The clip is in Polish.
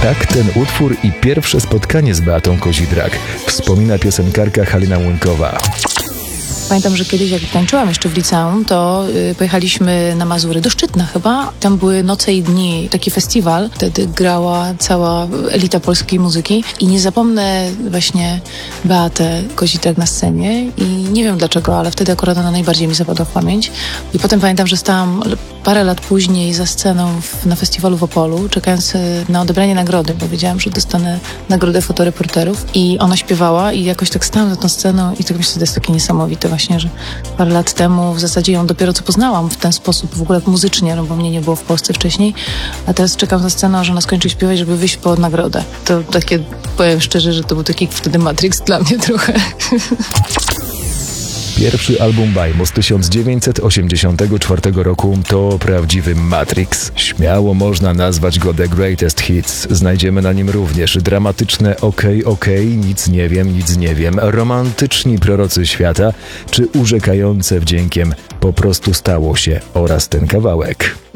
Tak ten utwór i pierwsze spotkanie z Beatą Kozidrak wspomina piosenkarka Halina Łynkowa. Pamiętam, że kiedyś jak tańczyłam jeszcze w liceum, to pojechaliśmy na Mazury, do Szczytna chyba. Tam były noce i dni, taki festiwal. Wtedy grała cała elita polskiej muzyki i nie zapomnę właśnie Beatę Kozidrak na scenie i nie wiem dlaczego, ale wtedy akurat ona najbardziej mi zapadła w pamięć. I potem pamiętam, że stałam parę lat później za sceną na festiwalu w Opolu, czekając na odebranie nagrody, bo wiedziałam, że dostanę nagrodę fotoreporterów i ona śpiewała i jakoś tak stałam za tą sceną i tak myślę, że to jest takie niesamowite właśnie, że parę lat temu w zasadzie ją dopiero co poznałam w ten sposób, w ogóle muzycznie, no bo mnie nie było w Polsce wcześniej, a teraz czekam za sceną, że ona skończy śpiewać, żeby wyjść po nagrodę. To takie, powiem szczerze, że to był taki wtedy Matrix dla mnie trochę. Pierwszy album Bajmu z 1984 roku to prawdziwy Matrix. Śmiało można nazwać go The Greatest Hits. Znajdziemy na nim również dramatyczne okej, nic nie wiem, romantyczni prorocy świata, czy urzekające wdziękiem po prostu stało się oraz ten kawałek.